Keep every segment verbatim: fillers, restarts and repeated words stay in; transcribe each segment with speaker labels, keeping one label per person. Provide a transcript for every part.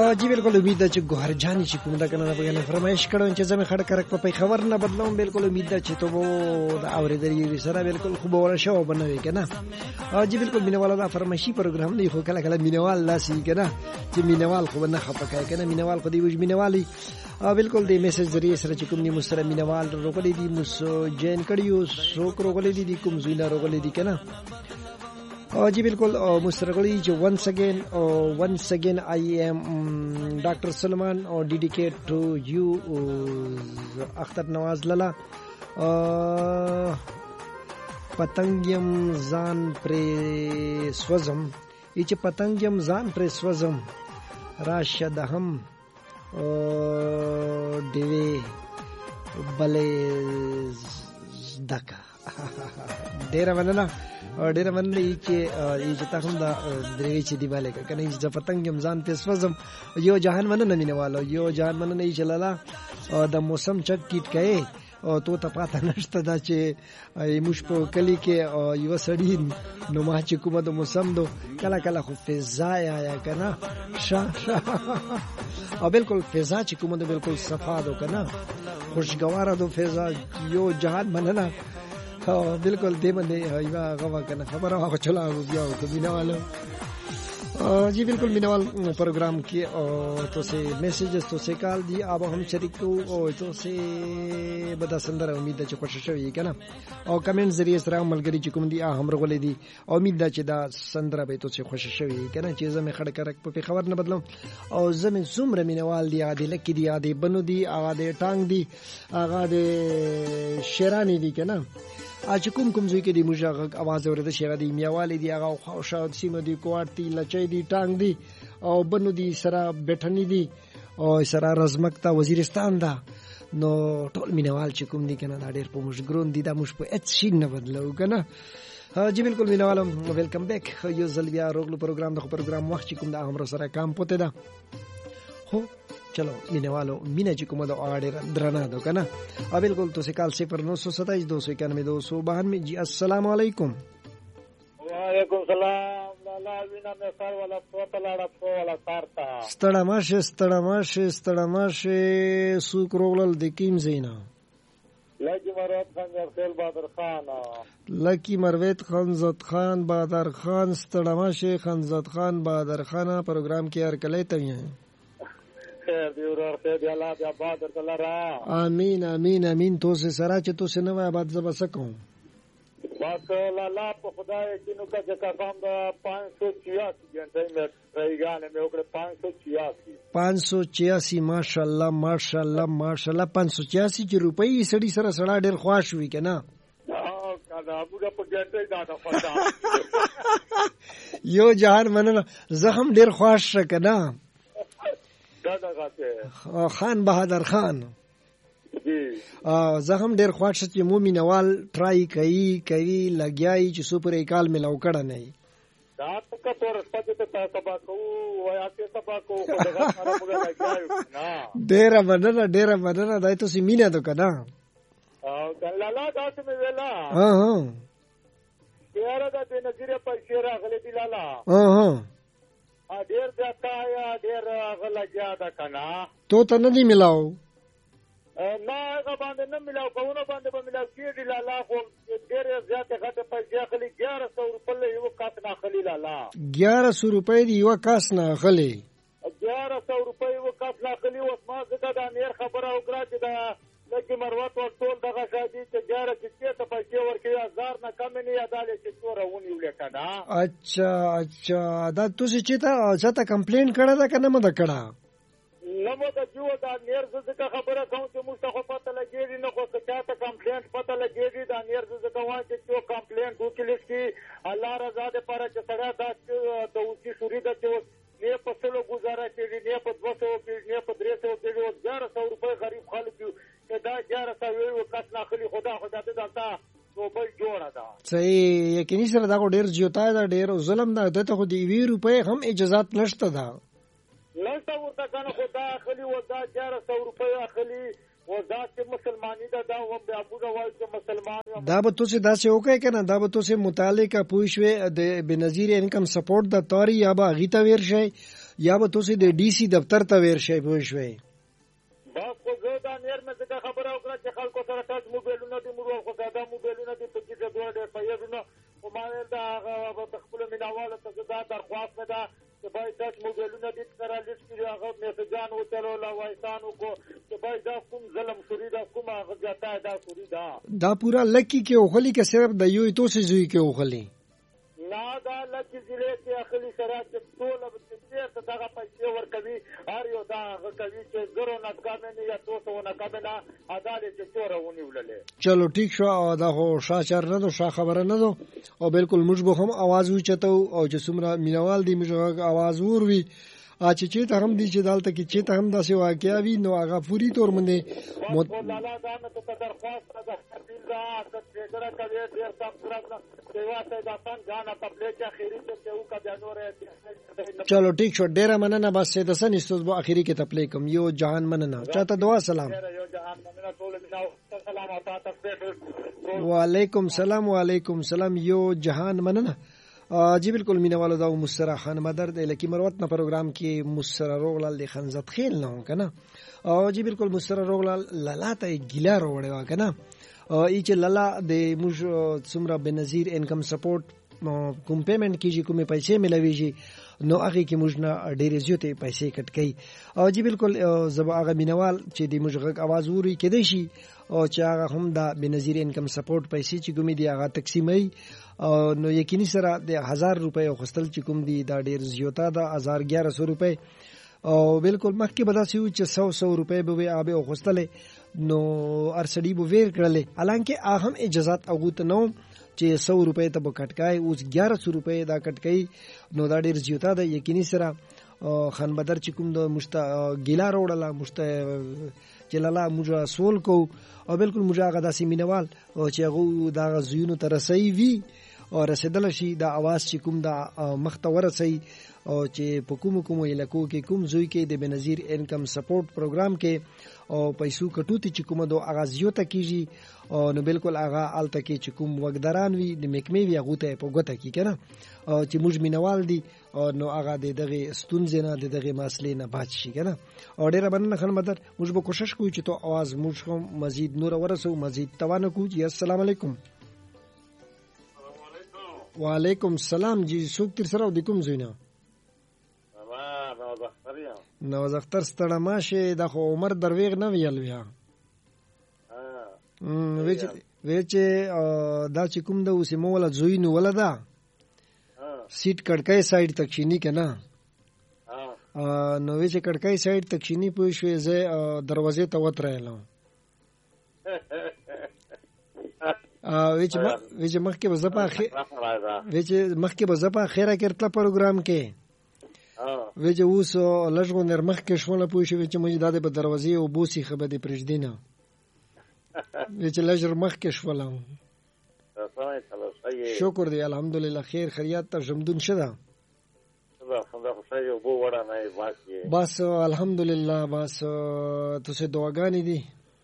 Speaker 1: जी बिल्कुल उम्मीद है چې ګوهر جانی چې کوم دا کنه په فرمایش کړو چې زمي خړ کرک په خبر نه بدلوم بالکل امید ده چې ته وو دا اوریدلی سره بالکل خوب وره شو بنوي کنه جی بالکل مینوال دا فرمایشي پروګرام دی خو کله کله مینوال لاسي کنه چې مینوال خو نه خپکای کنه مینوال خو دی وج مینوالي بالکل دی میسج ذریعہ سره چې کوم ني مسره مینوال روغلې دي مس جین کړیو سو روغلې دي کوم زوینه روغلې دي کنه Oh, ji bilkul oh, Mustaragoli ji once again oh, once again I am um, Doctor Sulaiman or oh, dedicate to you uh, Akhtar Nawaz Lala uh, Patangyam Zan Pre Swazam Ichi Patangyam Zan Pre Swazam Rashadaham uh, Deve Bale Daka Dera Vanana ډېر منلي چې چې تاسو دا درې چې دی بالا کنه چې پتنګم ځان په سوزم یو جهان مننه مینوالو یو جهان مننه چې لالا د موسم چک کیټ کئ او تو ته پاته نشته دا چې موږ په کلی کې یو سړی نو ما چې کومه د موسم دو کله کله خو فضا یا کنه شا شا او بالکل فضا چې کومه د بالکل صفا دو کنه خوشگوار دو فضا یو جهان مننه بالکل دې باندې یو غوا کنه خبره واخ چلا بیا کو مینوالو जी बिल्कुल मीनावाल प्रोग्राम के तो से मैसेजेस तो से कॉल दी अब हम शरीक को तो से बदा सुंदर उम्मीद है कोशिश है क्या ना और कमेंट जरिए सरा मलगरी जी कुम दी हम रगले दी उम्मीद है दा सुंदर भाई तो से कोशिश है क्या ना चीज़ में खड़ कर पे खबर न बदलो और जमीन सुमर मीनावाल दी आदि लकी दी आदि बनु दी आदि टांग दी आदि शेरानी दी क्या ना आज کوم کوم ځای کې د موږ आवाज اورده شي د میوالي دی هغه خوشاله سیمه دی کوارتي لچې دی ټانګ دی او بنو دی سره بیٹھنی دی او سره رزمکتا وزیرستان دا نو ټول مینوال چې کوم دی کنه دا ډېر په موږ ګرون دی دا موږ په اڅ شي نه بدلو کنه जी बिल्कुल مینوالم ویلکم بیک یو ځل بیا روغلو پروګرام د پروګرام وخت چې کوم دا همرو سره کام پته دا هو चलो مینوالو مینا چې کومه د اړه درنه دو کنه ا بالکل تو سکال صفر نو سو ستائیس دو سو اکیانوے دو سو بانوے جی السلام علیکم
Speaker 2: وعلیکم السلام لالا وینا مې سر ولا پوتلاړه پولا سارتا
Speaker 1: ستړه ماشه ستړه ماشه ستړه ماشه سوق روغلل د کیم زینا
Speaker 2: لکی مروت خان زرخیل بادر خان
Speaker 1: لکی مروت خان زد خان بادر خان ستړه ماشه خان زد خان بادر خان پروګرام کې هر کله ته آمین آمین آمین تو سے سرا چې تو سے نو آباد زبا سکوں
Speaker 2: بس لالا په خدای جنو کا جکا کام دا پانچ سو چھیاسی گھنٹے میں رہیگانے میں اوکڑے پانچ سو چھیاسی
Speaker 1: پانچ سو چھیاسی ماشاءاللہ ماشاءاللہ ماشاءاللہ پانچ سو چھیاسی چې روپۍ سړي سره سړا ډېر خواش وي کنه یو جهان مننه زخم ډېر خواش کنه خان بہادر خان زخم ډیر خوښ چې مو مینوال ټرای کوي کوي لګیای چې سپر ایکال ملاو کړه نه
Speaker 2: دا پکا تور سپد ته تبا کو ویا ته تبا کو دغه سره موږ لګیایو نه
Speaker 1: ډیر مننه ډیر مننه دای ته سیمینه تو کنه
Speaker 2: او لالا تاسو مې ویلا
Speaker 1: ها ها
Speaker 2: یاره دا د نظریه په شیر غلې دی لالا
Speaker 1: ها ها
Speaker 2: ډیر ځکه یا ډیر غلا جاده کنه
Speaker 1: تو ته نه دی ملاو
Speaker 2: نه هغه باندې نه ملاو کوونه باندې به ملاو کیږي لالا خو ډیر زیاته غټه پیسې خلی اګیارہ سو روپۍ یو کاس نه خلی لالا
Speaker 1: اګیارہ سو روپۍ دی یو کاس نه خلی
Speaker 2: اګیارہ سو روپۍ یو کاس نه خلی اوس ما زګه دا نیر خبره وکړه چې دا لکه مروت او ټول دغه شادي چې اګیارہ کې ته پیسې ورکړي هزار نه کم نه یاداله چې څوره ونی ولیکنه
Speaker 1: اچھا اچھا دا تاسو چې تا چاته کمپلین کړه دا کنه مده کړه
Speaker 2: نو مده جو دا نیر زګه خبره کوم چې مستخه پته لګیږي نو خو چاته کمپلین پته لګیږي دا نیر زګه وایي چې څو کمپلین وکړي چې الله رضا دې پاره چې سره دا د اوسې شوري د چې نه په سلو گزاره کوي نه په دوه سوه کې نه په درې سوه کې او اګیارہ سو روپۍ غریب خلک دا اګیارہ سو یو کس نه خلی خدا خدا دې دلته نو بل جوړه ده
Speaker 1: صحیح یقیني سره دا ډېر جوتا دا ډېر ظلم ده دته خو دی وی روپۍ هم اجازه نشته ده
Speaker 2: نشته ورته کنه خدا خلی و دا اګیارہ سو روپۍ خلی و دا چې مسلمانی دا دا و بیا ابو دا وایي چې مسلمان
Speaker 1: دا به تاسو داسې وکړئ کنه دا به تاسو متعلقه پوښوي د بنظیر انکم سپورټ د تاری یا به غیتا ور شي یا به تاسو د ډي سي دفتر ته ورشئ پوه شوئ.
Speaker 2: بس خو زه دا نیر مې ځکه خبره وکړه چې خلکو سره ټچ موبایلونه دي موږ خو ساده موبایلونه دي په کې دوه ډېر پیدونه خو ما ویل دا هغه د خپلو مینهوالو ته زه دا درخواست مې ده چې باید ټچ موبایلونه دي سره لیست کړي هغه میسجان وچلوله وایسان وکړو چې باید دا کوم ظلم شوري ده کومه هغه زیاته دا شوري ده
Speaker 1: دا پورا لکی کې اوخلي که صرف د یوې توسې زوی کې اوخلي
Speaker 2: نه دا لکې ضلع کې اخلي سره چې ټوله چېرته دغه پیسې ورکوي هر یو دا هغه کوي چې زرو نه کمې نه یا څو سوه نه کمې نه ادا دی چې چوره ونیوللې.
Speaker 1: چلو ټیک شو. دا خو شا چار نه دو شا خبره نه دو او بالکل موږ به هم आवाज وچتو او چې څومره مینوال دي موږ आवाज وروي چې چې ته هم دي چې دالته کې چې ته هم داسې واقعیا وي نو هغه پوری تور باندې
Speaker 2: مو لالا دا نه ته درخواست ده تپیل دا که څنګه کوي ډیر تاسو سره سیوا ته دا پان غانا تبلیغ اخیری ته یو کا جانور
Speaker 1: چلو ټیک شو. ډیره مننه. بس د سن استوز بو اخیری کې تپلیغ کوم. یو جهان مننه. چاته دعا سلام.
Speaker 2: یو جهان مننه ټول میناو سلام او تاسو
Speaker 1: وعلیکم سلام. وعلیکم سلام. یو جهان مننه. جی بالکل مینه والو دا مسرا خان مدر د لکی مروت نه پروګرام کې مسرا روغلال د خنزت خیل نه کنه او جی بالکل مسرا روغلال لالا ته ګیلا روړې وا کنه ای چې لالا د موږ څومره بنظیر انکم سپورټ کوم پیمنٹ کیږي کومه پیسې ملويږي نو هغه کې موږ نه ډېرې زیاتې پیسې کټ کړي او جی بالکل زبا هغه مینوال چې د موږ غږ आवाज ووري کېدې شي او چې هغه هم دا بنظیر انکم سپورټ پیسې چې کومې دی هغه تقسیمي نو یقیني سره د هزار روپۍ خستل چې کوم دی دا ډېر زیاته ده هزار ګیارہ سو روپۍ او بالکل مخکې به داسې وي چې سو سو روپۍ به وي هغه به خستلې نو ارسډي به ویر کړلې حالانکه هغه هم اجازات هغه ته نو چې سو روپۍ ته به کټکای اوس ګیارہ سو روپۍ دا کټکای نو دا ډېر زیاته ده یقیني سره خان بدر چې کوم د مشتا ګیلا روړله مشتا جلاله موږ سوال کو او بالکل موږ هغه داسې مینوال او چې هغه دا زیونو ته رسي وي او رسیدل شي دا आवाज چې کوم دا مخته ورسي او چې په کوم کوم علاقو کې کوم زوی کې د بنظیر انکم سپورټ پروګرام کې او پیسو کټوتی چې کوم دو اغازیو ته کیږي او نو بالکل هغه الته کې چې کوم وګداران وي د مکمې وی هغه ته په ګوته کې کنه او چې موږ مینوال دي او نو هغه د دغه ستونزې نه د دغه مسلې نه بچ شي کنه او ډیره باندې خان مدر موږ به کوشش کوو چې تو आवाज موږ هم مزید نور ورسو مزید توانه کوو. السلام علیکم. وعلیکم السلام. جی څوک تر سره د کوم زوینه نو زختر ستړه ماشه د خو عمر درویغ نه ویل بیا ام وچ وچ دا چې کوم د اوسې مولا زوینه ولدا سیټ کړکای سایډ تک شینی کنه نو وچ کړکای سایډ تک شینی پوه شوې زه دروازې ته وترېلم وچ وچ مخکې بزپا وچ مخکې بزپا خیره کړتل پروګرام کې وچ اوس لږغو نرمخ کې شوله پوه شو چې موږ د په دروازې او بوسي خبرې پرېږدینه وچ لږر مخ کې شوله شکر دی الحمدلله خیر خیریت ته جمدون شدا بس الحمدلله بس تاسو دعاګانې دي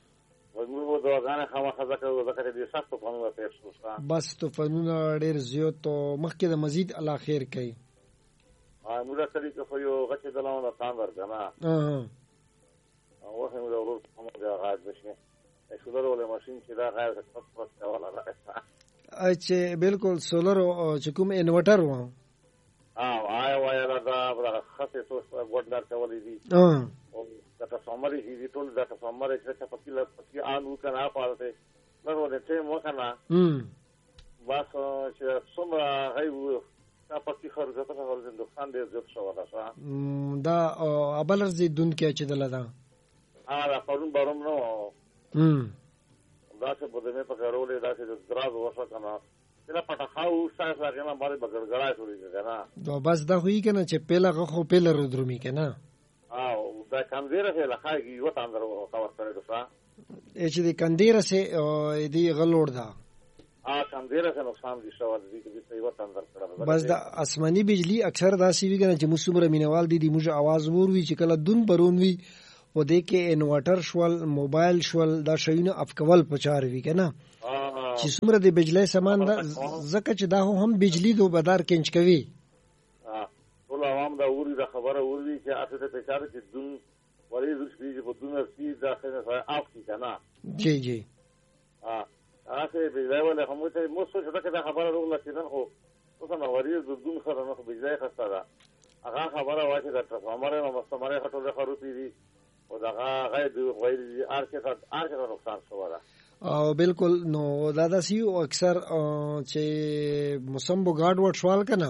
Speaker 1: بس تو فنونه ډېر زیات او مخکې د مزید الله خیر کوي
Speaker 2: موږ کلی کې خو یو غچ دلاونه تان ورکنه
Speaker 1: اه
Speaker 2: او هغه موږ ورور کوم دا غاړه بشي سولر ولا ماشين چې دا غاړه پس پس کوله راځه
Speaker 1: اچھا بالکل سولر چې کوم انورټر و
Speaker 2: اه آی وای لا دا خاصه څه ګډنر کولې دي
Speaker 1: اه
Speaker 2: او دا سمري دي ټول دا سمري چې په کله پکې انو کنه پاره نو ورته ټیم وکنه
Speaker 1: هم
Speaker 2: بس چې څومره غوي دا پکې خرڅه ته ورته نقصان دې زیات شو دا
Speaker 1: دا ابلر زی دن کې چې دلدا
Speaker 2: اه دا پرون باروم نو
Speaker 1: هم
Speaker 2: دا څه په دې په کارولې دا چې دراز وسه کنه دا پټه خاو ساس راغله باندې بغړګړای شوې کنه
Speaker 1: دا بس دا خو یې کنه چې پهلا غو پهلا رودرمي کنه
Speaker 2: اه دا کاندیره څه لخاږي یو تاندر خبر کړی دا
Speaker 1: چې د کاندیره څه دې غلوړ دا
Speaker 2: اه کاندیره څه نقصان دي شو دي چې یو تاندر کړه
Speaker 1: بس دا آسماني بجلی اکثر دا سی وی کنه چې مسومره مینوال دي دي موږ आवाज وروي چې کله دون برون وی و دې کې انورټر شول موبایل شول دا شیونه افکول پچار وی کنه چې څومره د بجلی سامان دا زکه چې دا هم بجلی دو بدار کینچ کوي
Speaker 2: ها ټول عوام دا اوري دا خبره اوري چې اته ته چاره چې دون وړي د شپې په دونه سي دا څنګه اف کی کنه
Speaker 1: جی جی
Speaker 2: ها هغه به ځایونه هم ته مو څه چې دا خبره وروله چې نن خو اوس نو وړي د دون سره نو به ځای خسته ده هغه خبره واچې دا ترامره نو مستمره خطر خروپی دي او دا هغه د غیر ارکه ارکه نقصان شو ده
Speaker 1: او بالکل نو دا د سیو اکثر چې موسم بو ګاډ وټ سوال کنه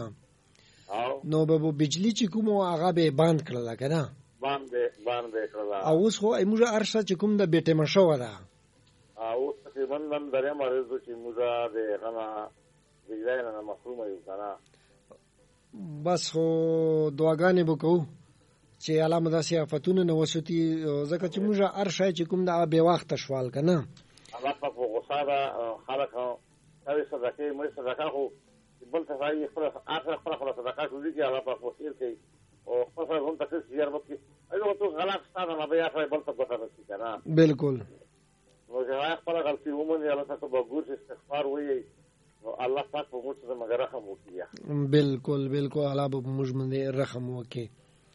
Speaker 1: نو به بجلی چې کوم هغه به بند کړل کنه
Speaker 2: باندې باندې کړل
Speaker 1: او اوس خو ایموجه ارشا چې کوم د بیټه مشو ده
Speaker 2: او تقریبا نن درې مریض چې موږ د غنا بجلی نه محروم یو کنه
Speaker 1: بس خو دعاګانې وکړو چې علامه داسې آفتونه نه وسوتي ځکه چې موږ ارشا چې کوم د به وخت شوال کنه
Speaker 2: الله په غوسه ده خلک هغه صدقه مې صدقه خو بل څه راځي خپل اخر خپل خپل صدقه کوي چې الله په خیر کوي او خپل هم تاسو یې ورته ایو ته غلط ستاسو نه بیا خپل بل څه کوته کنه بالکل نو چې خپل غلطي ومني الله تاسو به ګور استغفار وایي نو الله پاک په موږ سره مگر رحم وکړي
Speaker 1: بالکل بالکل الله به موږ باندې رحم وکړي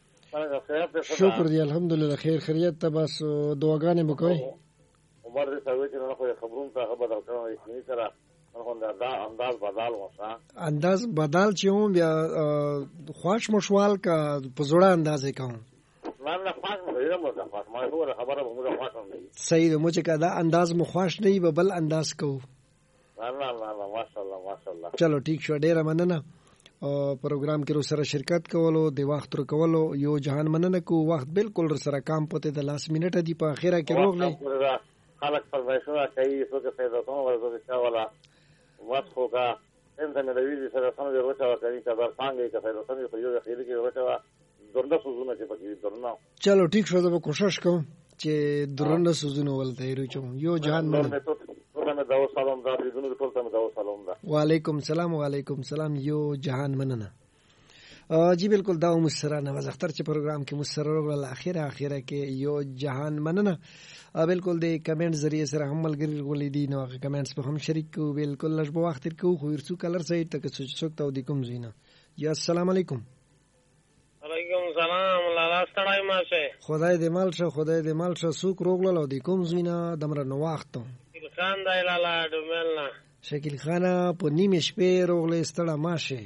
Speaker 1: شکر دی الحمدلله خیر خیریت ته بس دعاګانې وکړئ
Speaker 2: عمر دې سوي چې نو خو خبرون ته خبر درکړم یې سره دا انداز بدل وسه
Speaker 1: انداز بدل چې هم بیا خوښ مشوال کا پزړه اندازې کوم
Speaker 2: نه نه خوښ نه مو ده خوښ ما هو خبره به موږ خوښ نه
Speaker 1: صحیح مو چې کدا انداز مو خوښ نه به بل انداز کو
Speaker 2: نه نه نه ماشاءالله ماشاءالله
Speaker 1: چلو ټیک شو ډیره مننه او پروګرام کې رو سره شرکت کولو د وخت رو کولو یو جهان مننه کو وخت بالکل سره کام پته د لاس منټه دی په اخیره کې روغله
Speaker 2: خلک فرمایشونه کوي څه څه پیدا کوم ورته څه ولا واسخو کا انته مې د ویډیو سره سم دی ورته کوي چې دا څنګه کې پیدا سم یو یو خیر کې ورته درنده سوزونه چې پکې درنه
Speaker 1: چلو ټیک شو زه کوشش کوم چې درنده سوزونه ولته یو یو جهان مننه
Speaker 2: ته دا سلام دا دې نو ټول ته دا سلام دا
Speaker 1: وعلیکم السلام وعلیکم السلام یو جهان مننه جی بالکل دا مسره نواز اختر چې پروګرام کې مسره وروغله اخیره اخیره کې یو جهان مننه بالکل د کمنټ ذریعہ سره هم ملګری ولې دي نو هغه کمنټس په هم شریک کو بالکل لږ په وخت کو خو ورڅو کلر سایت ته څه څوک ته د کوم زینا یا السلام علیکم
Speaker 3: علیکم السلام لالا ستړای ماشه
Speaker 1: خدای دې مال شه خدای دې مال شه سوک روغله د کوم زینا دمر نو وخت
Speaker 3: خان دای لالا دملنا
Speaker 1: شکیل خان په نیمه شپې روغله ستړه ماشه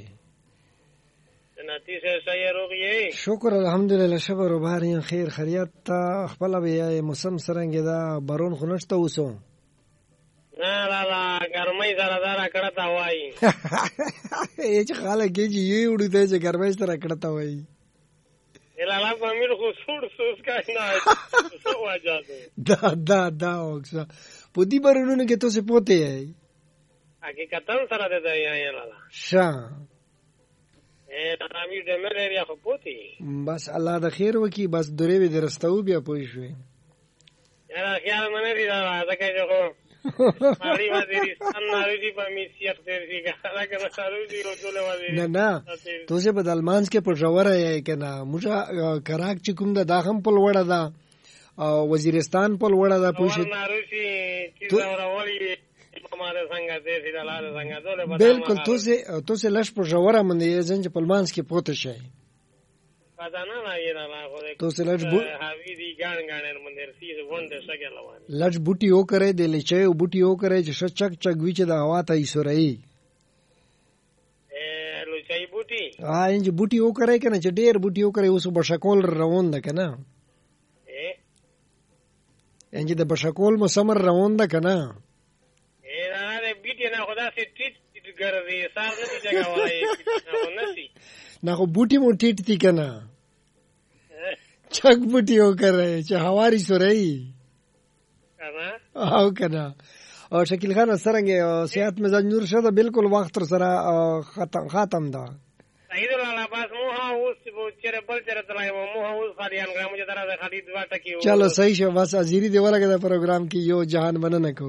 Speaker 3: نتیجه صحیح روغی
Speaker 1: شکر الحمدلله شبر و بهر خیر خیریت تا خپل بیا موسم سرنګ دا بارون خو نشته اوسو
Speaker 3: نه لا لا ګرمۍ سره دا کړه تا وای
Speaker 1: هیڅ خاله کېږي یو وړو ته چې ګرمۍ سره کړه تا وای
Speaker 3: لا لا په میر خو سوړ سوس کا نه څه واجاده
Speaker 1: دا دا دا اوسه په دې بارونو کې ته څه پوتې ای
Speaker 3: حقیقتا سره ده یا لا لا
Speaker 1: شا
Speaker 3: امیر د ملریا خو پوتې
Speaker 1: بس الله د خیر وکي بس درې به درستو بیا پوي شوې
Speaker 3: یاره خیال منه دی دا ځکه چې خو ماری وزیرستان ناروی په میسیت درځي که که ناروی روزله وزیر
Speaker 1: نه نه تو څه بدل مانس کې پرجوره یې کنه موږ کراک چې کوم د داخم په لوړه ده او وزیرستان په لوړه ده پوښي
Speaker 3: ناروی چې راولي
Speaker 1: بالکل تو سے تو سے لش پر جوړه مندې زنج په لمانس کې پوت شي
Speaker 3: پتا نه لایې نه
Speaker 1: تو سے لش بو
Speaker 3: هاوی دی ګان ګان مندر سی وند شګه لوان
Speaker 1: لش بوټي او کرے د لچې او بوټي او کرے چې چک چک وی چې د هوا ته ایسورای
Speaker 3: ا لچې بوټي
Speaker 1: ها انج بوټي او کرے کنه چې ډېر بوټي او کرے اوس بشکول روان ده کنه
Speaker 3: ا
Speaker 1: انج د بشکول مسمر روان ده کنه
Speaker 3: نه خدا سي ټیټ ټیټ ګرځي سار نه دي جگہ وای نه نسی
Speaker 1: نه خو بوټي مو ټیټ دي کنه چک بوټي او کرے چې هواري سوري
Speaker 3: کنه
Speaker 1: او کنه او شکیل خان سرنګ صحت مزاج نور شته بالکل وخت سره ختم ختم ده
Speaker 3: صحیح ده لاله پاس مو ها اوس په چیرې بل چیرې تلای مو ها اوس خالیان ګرام چې درا خالد واټه کی
Speaker 1: چلو صحیح شو بس ازيري دی ورګه د پروګرام کې یو جهان مننه کو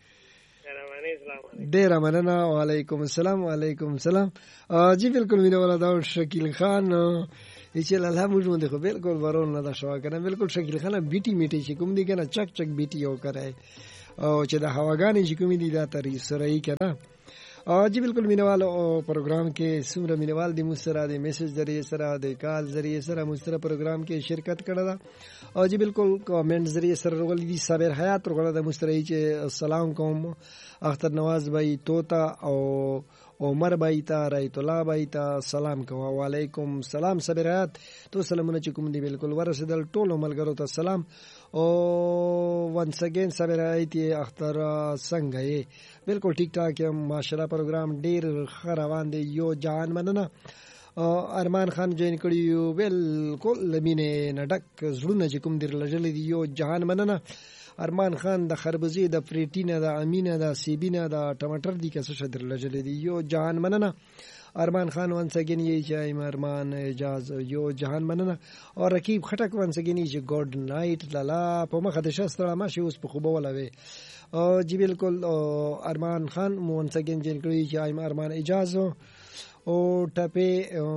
Speaker 1: ډیره مننه وعلیکم السلام وعلیکم السلام جی بالکل مینه والا دا شکیل خان چې الله موږ خو بالکل ورون نه دا شو کنه بالکل شکیل خان بیٹی میټی چې کوم دی کنه چک چک بیٹی یو کرای او چې د هواګانې چې کوم دی دا تری سره یې کنه जी बिल्कुल مینوالو پروګرام کې سمره مینوال د مستره د میسج ذریعے سره د کال ذریعے سره مستره پروګرام کې شرکت کړه دا او جی بالکل کمنټ ذریعے سره رغلی دي صابر حیات رغله د مستره چې السلام کوم اختر نواز بھائی توتا او عمر بھائی تا رایت الله بھائی تا سلام کوم وعلیکم سلام صابر حیات تو سلامونه چې کوم دی بالکل ورسېدل ټول ملګرو ته سلام او ونس اگین صابر حیات اختر څنګه یې بالکل ټیک ټاک یم ماشاءالله پروګرام ډیر ښه روان دی یو جان مننه ارمان خان جوین کړی یو بالکل لمینه نډک زړونه چې کوم در لجل دی یو جهان مننه ارمان خان د خربزې د پریټینه د امینه د سیبینه د ټماټر دی کس شدر لجل دی یو جهان مننه ارمان خان ونس اگین یې چې ارمان اجاز یو جهان مننه او رکیب خټک ونس اگین چې ګډ نایټ لالا په مخه د شستړه ماشي اوس په خوبه ولوي جی بالکل ارمان خان ونس اگین جن کړی چې ایم ارمان اجازه او ټپه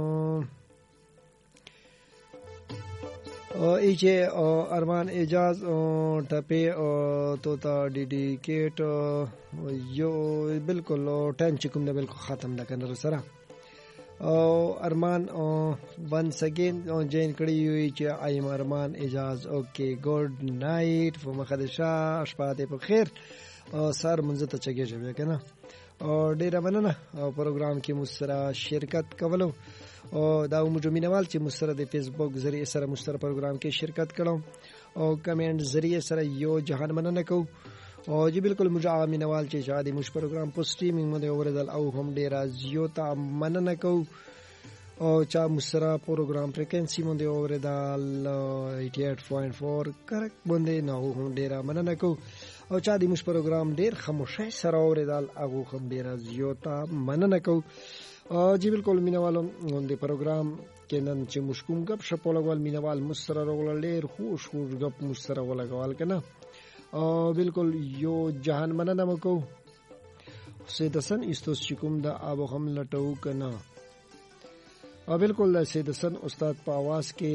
Speaker 1: او ایچه ارمان اجاز ټپه تو تا ډیډیکیټ یو بالکل ټایم چې کوم نه بالکل ختم ده کنه سره او ارمان ونس اگین جین کړی وی چې ایم ارمان اجاز اوکے ګډ نایټ فمخدشا شپه په خیر او سر منځ ته چګی شوی کنه او ډیر مننه او پروګرام کې مستره شرکت کولو او دا موږ مینوال چې مستره د فیسبوک ذریعے سره مستره پروګرام کې شرکت کړو او کمنټ ذریعے سره یو جهان مننه کو او جی بالکل موږ مینوال چې شادي مش پروګرام په سټریمینګ باندې اوردل او هم ډیر زیاته مننه کو او چا مستره پروګرام فریکوئنسي باندې اوردل اٹھاسی پوائنٹ چار کرک باندې نو هم ډیر مننه کو او چا د مش پروګرام ډیر خاموشي سره اوریدل هغه هم ډیر زیاته مننه کو جی بالکل مینوالو د پروګرام کې نن چې مشکوم غب شپولګول مینوال مستر رول ډیر خوش خوش غب مستر ولګوال کنه او بالکل یو جهان مننه مکو سیدسن استوس چکم د ابو هم لټو کنه او بالکل سیدسن استاد په आवाज کې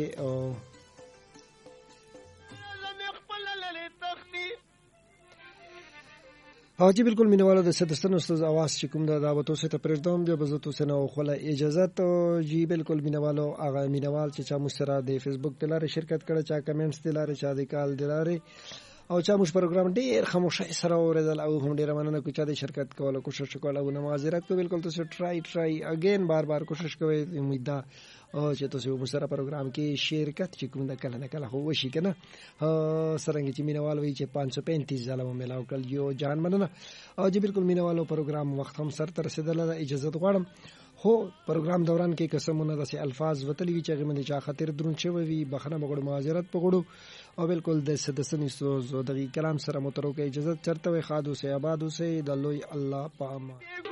Speaker 1: او جی بالکل مینوالو د سدستان استاد आवाज چې کوم دا دعوتو سره پرېږدم د بزتو سره خو اجازه ته جی بالکل مینوالو هغه مینوال چې چا مستره د فیسبوک تلاره شرکت کړه چا کمنټس تلاره چا د کال دلاره او چا مش پروګرام ډیر خاموشي سره اوریدل او هم ډیر مننه کو چا د شرکت کوله کوشش وکړه او نمازرت کو بالکل تاسو ټرای ټرای اگین بار بار کوشش کوئ امید ده او چې تاسو مو سره پروګرام کې شرکت چې کوم د کله نه کله هو شي کنه سرنګ چې مینوال وی چې پانچ سو پینتیس ځله ملاو کړ یو جان مننه او چې بالکل مینوالو پروګرام وخت هم سر تر رسیدل اجازه غواړم هو پروګرام دوران کې قسمونه داسې الفاظ وتلی وی چې غمن چا خاطر درون شوی وی بخنه بغړو معذرت پغړو او بالکل د سدسنی سوز د کلام سره مترو کې اجازه چرته وي خادو سه آبادو سه د لوی الله پاما